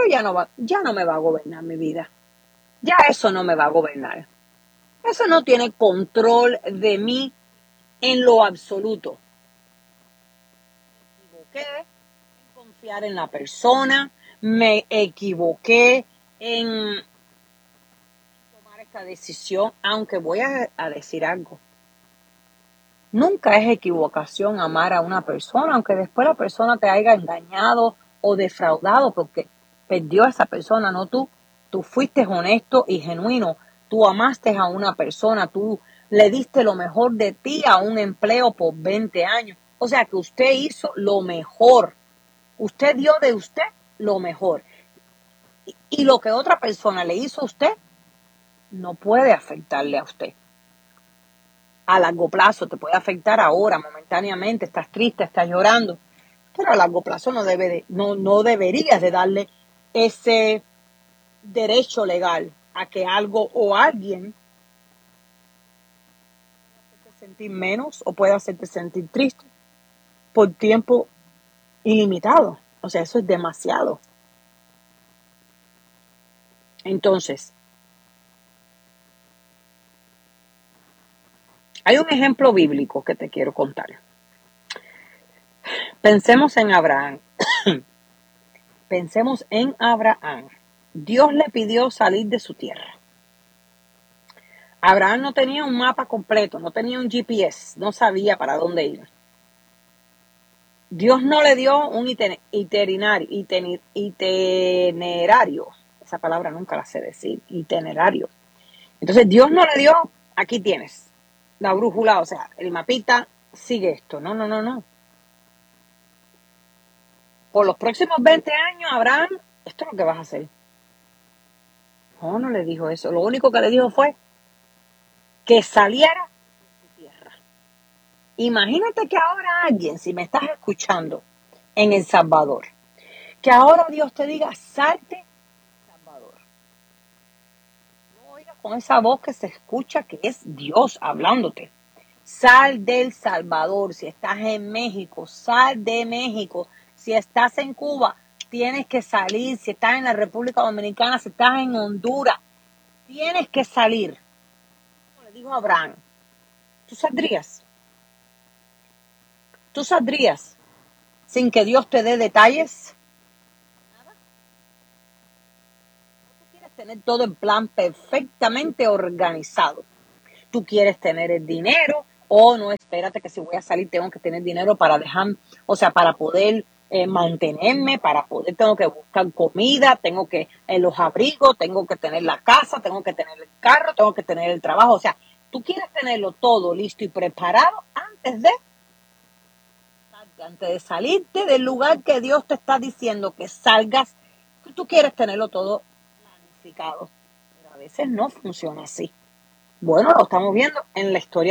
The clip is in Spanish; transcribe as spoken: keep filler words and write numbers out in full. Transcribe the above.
pero ya no va, ya no me va a gobernar mi vida. Ya eso no me va a gobernar. Eso no tiene control de mí en lo absoluto. Me equivoqué en confiar en la persona, me equivoqué en tomar esta decisión, aunque voy a, a decir algo. Nunca es equivocación amar a una persona, aunque después la persona te haya engañado o defraudado, porque perdió a esa persona, no tú. Tú fuiste honesto y genuino. Tú amaste a una persona, tú le diste lo mejor de ti a un empleo por veinte años. O sea que usted hizo lo mejor. Usted dio de usted lo mejor. Y, y lo que otra persona le hizo a usted no puede afectarle a usted. A largo plazo te puede afectar ahora, momentáneamente, estás triste, estás llorando, pero a largo plazo no, debe de, no, no deberías de darle ese derecho legal a que algo o alguien pueda hacerte sentir menos o pueda hacerte sentir triste por tiempo ilimitado. O sea, eso es demasiado. Entonces, hay un ejemplo bíblico que te quiero contar. Pensemos en Abraham. Pensemos en Abraham. Dios le pidió salir de su tierra. Abraham no tenía un mapa completo, no tenía un G P S, no sabía para dónde ir. Dios no le dio un itinerario, itinerario, esa palabra nunca la sé decir, itinerario. Entonces Dios no le dio, aquí tienes, la brújula, o sea, el mapita, sigue esto. No, no, no, no. Por los próximos veinte años, Abraham, esto es lo que vas a hacer. No, no le dijo eso. Lo único que le dijo fue que saliera de su tierra. Imagínate que ahora alguien, si me estás escuchando en El Salvador, que ahora Dios te diga, salte de El Salvador. No oigas con esa voz que se escucha que es Dios hablándote. Sal del Salvador. Si estás en México, sal de México. Si estás en Cuba, tienes que salir. Si estás en la República Dominicana, si estás en Honduras, tienes que salir. Como le dijo Abraham, ¿tú saldrías? ¿Tú saldrías sin que Dios te dé detalles? Nada. Tú quieres tener todo en plan perfectamente organizado. Tú quieres tener el dinero, o no, espérate que si voy a salir tengo que tener dinero para dejar, o sea, para poder eh, mantenerme, para poder, tengo que buscar comida, tengo que eh, los abrigos, tengo que tener la casa, tengo que tener el carro, tengo que tener el trabajo. O sea, tú quieres tenerlo todo listo y preparado antes de antes de salirte del lugar que Dios te está diciendo que salgas. Tú quieres tenerlo todo planificado, pero a veces no funciona así. Bueno, lo estamos viendo en la historia